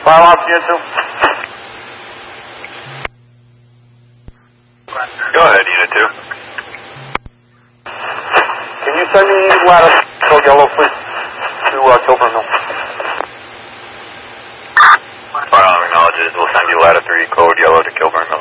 Fire alarm unit 2. Go ahead, Unit 2. Can you send me ladder code yellow, please, to Kilburn Mill? Fire alarm acknowledges. We'll send you ladder 3 code yellow to Kilburn Mill.